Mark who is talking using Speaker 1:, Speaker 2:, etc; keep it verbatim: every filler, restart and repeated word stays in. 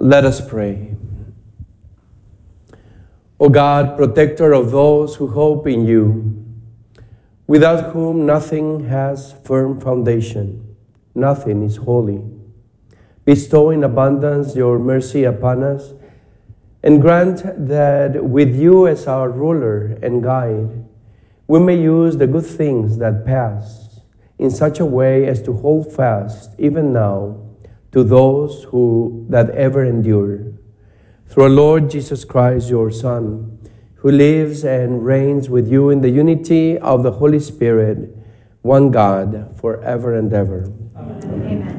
Speaker 1: Let us pray. O God, protector of those who hope in you, without whom nothing has firm foundation, nothing is holy, bestow in abundance your mercy upon us, and grant that with you as our ruler and guide, we may use the good things that pass in such a way as to hold fast, even now, to those who that ever endure. Through our Lord Jesus Christ, your Son, who lives and reigns with you in the unity of the Holy Spirit, one God, forever and ever.
Speaker 2: Amen. Amen.